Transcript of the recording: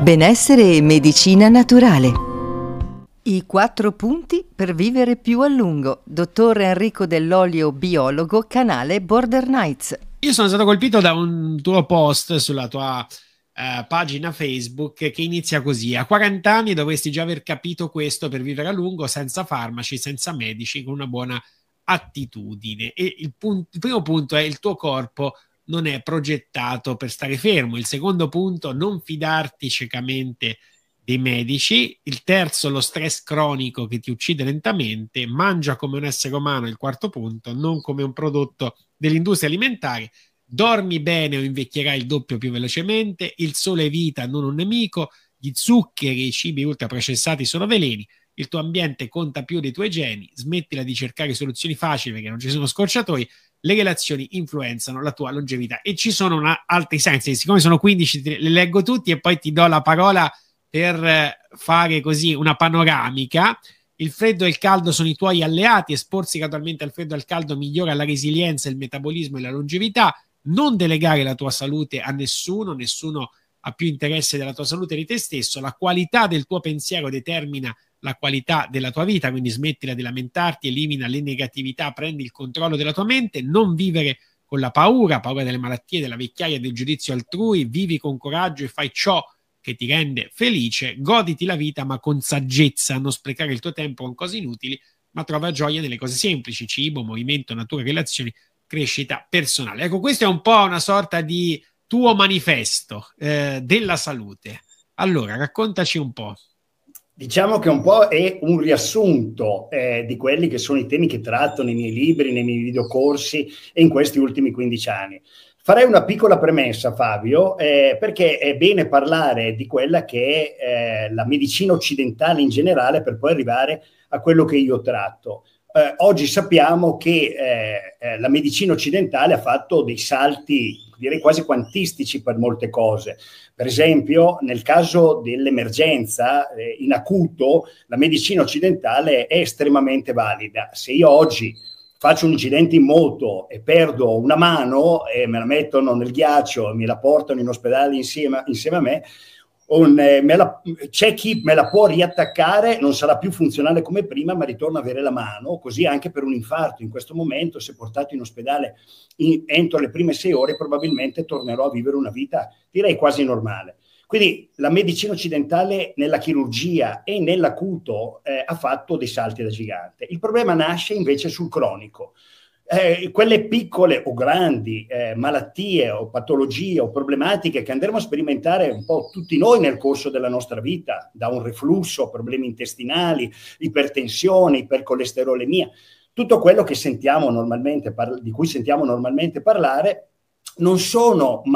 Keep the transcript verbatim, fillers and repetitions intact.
Benessere e medicina naturale. I quattro punti per vivere più a lungo. Dottor Enrico Dell'Olio, biologo, canale Border Nights. Io sono stato colpito da un tuo post sulla tua eh, pagina Facebook che inizia così: a quaranta anni dovresti già aver capito questo per vivere a lungo, senza farmaci, senza medici, con una buona attitudine. E il, punto, il primo punto è: il tuo corpo non è progettato per stare fermo. Il secondo punto: non fidarti ciecamente dei medici. Il terzo: lo stress cronico che ti uccide lentamente. Mangia come un essere umano. Il quarto punto: non come un prodotto dell'industria alimentare. Dormi bene o invecchierai il doppio più velocemente. Il sole è vita, non un nemico. Gli zuccheri e i cibi ultraprocessati sono veleni. Il tuo ambiente conta più dei tuoi geni. Smettila di cercare soluzioni facili perché non ci sono scorciatoie. Le relazioni influenzano la tua longevità. E ci sono una, altri sensi. Siccome sono quindici, le leggo tutti e poi ti do la parola per fare così una panoramica. Il freddo e il caldo sono i tuoi alleati. Esporsi gradualmente al freddo e al caldo migliora la resilienza, il metabolismo e la longevità. Non delegare la tua salute a nessuno. Nessuno ha più interesse della tua salute di te stesso. La qualità del tuo pensiero determina la qualità della tua vita, quindi smettila di lamentarti, elimina le negatività, prendi il controllo della tua mente. Non vivere con la paura, paura delle malattie, della vecchiaia, del giudizio altrui. Vivi con coraggio e fai ciò che ti rende felice. Goditi la vita ma con saggezza, non sprecare il tuo tempo con cose inutili, ma trova gioia nelle cose semplici: cibo, movimento, natura, relazioni, crescita personale. Ecco, questo è un po' una sorta di tuo manifesto eh, della salute. Allora, raccontaci un po'. Diciamo che un po' è un riassunto eh, di quelli che sono i temi che tratto nei miei libri, nei miei videocorsi e in questi ultimi quindici anni. Farei una piccola premessa, Fabio, eh, perché è bene parlare di quella che è eh, la medicina occidentale in generale per poi arrivare a quello che io tratto. Eh, oggi sappiamo che eh, eh, la medicina occidentale ha fatto dei salti, direi quasi quantistici per molte cose. Per esempio, nel caso dell'emergenza eh, in acuto, la medicina occidentale è estremamente valida. Se io oggi faccio un incidente in moto e perdo una mano e me la mettono nel ghiaccio e me la portano in ospedale insieme, insieme a me, un, eh, me la, c'è chi me la può riattaccare, non sarà più funzionale come prima, ma ritorno a avere la mano. Così anche per un infarto. In questo momento, se portato in ospedale in, entro le prime sei ore, probabilmente tornerò a vivere una vita, direi, quasi normale. Quindi la medicina occidentale nella chirurgia e nell'acuto eh, ha fatto dei salti da gigante. Il problema nasce invece sul cronico. Eh, quelle piccole o grandi eh, malattie o patologie o problematiche che andremo a sperimentare un po' tutti noi nel corso della nostra vita, da un reflusso, problemi intestinali, ipertensione, ipercolesterolemia, tutto quello che sentiamo normalmente, di cui sentiamo normalmente parlare, non sono